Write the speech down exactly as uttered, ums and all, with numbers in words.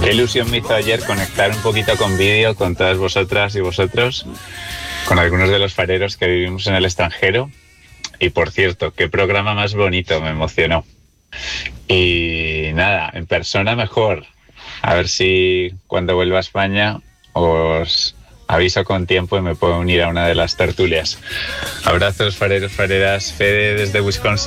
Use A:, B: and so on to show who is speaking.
A: Qué ilusión me hizo ayer conectar un poquito con vídeo con todas vosotras y vosotros, con algunos de los fareros que vivimos en el extranjero. Y por cierto, qué programa más bonito, me emocionó. Y nada, en persona mejor. A ver si cuando vuelva a España os aviso con tiempo y me puedo unir a una de las tertulias. Abrazos, fareros, fareras. Fede desde Wisconsin.